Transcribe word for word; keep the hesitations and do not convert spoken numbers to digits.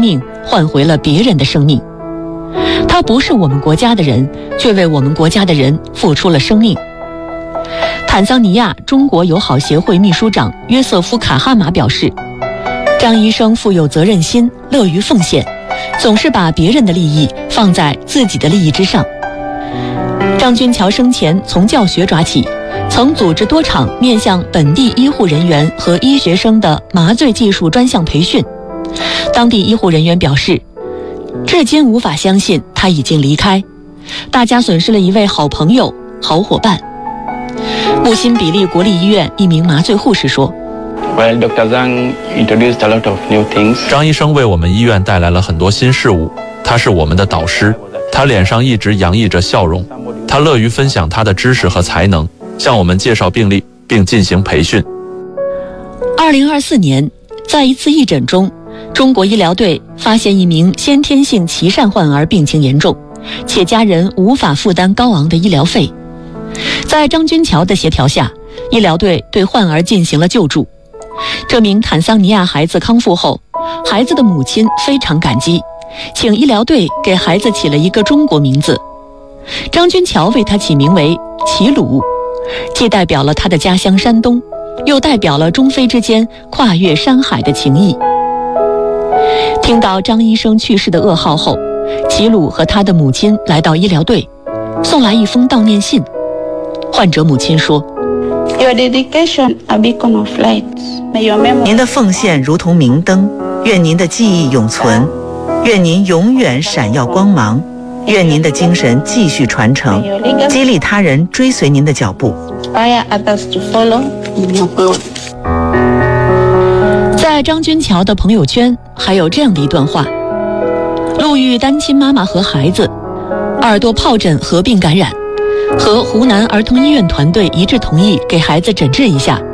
命换回了别人的生命。他不是我们国家的人，却为我们国家的人付出了生命。坦桑尼亚中国友好协会秘书长约瑟夫·卡哈马表示，张医生富有责任心，乐于奉献，总是把别人的利益放在自己的利益之上。张君桥生前从教学抓起，曾组织多场面向本地医护人员和医学生的麻醉技术专项培训。当地医护人员表示，至今无法相信他已经离开，大家损失了一位好朋友、好伙伴。木辛比利国立医院一名麻醉护士说， Well, Doctor Zhang introduced a lot of new things. 张医生为我们医院带来了很多新事物，他是我们的导师，他脸上一直洋溢着笑容，他乐于分享他的知识和才能，向我们介绍病例并进行培训。 二零二四年，在一次义诊中，中国医疗队发现一名先天性脐疝患儿病情严重，且家人无法负担高昂的医疗费。在张君桥的协调下，医疗队对患儿进行了救助。这名坦桑尼亚孩子康复后，孩子的母亲非常感激，请医疗队给孩子起了一个中国名字。张君桥为他起名为齐鲁，既代表了他的家乡山东，又代表了中非之间跨越山海的情谊。听到张医生去世的噩耗后，齐鲁和他的母亲来到医疗队，送来一封悼念信。患者母亲说， Your dedication a beacon of light. May your memory. 您的奉献如同明灯，愿您的记忆永存，愿您永远闪耀光芒，愿您的精神继续传承，激励他人追随您的脚步。 Inspire others to follow in your glory. 在张君桥的朋友圈还有这样的一段话：陆遇单亲妈妈和孩子，耳朵疱疹合并感染，和湖南儿童医院团队一致同意给孩子诊治一下，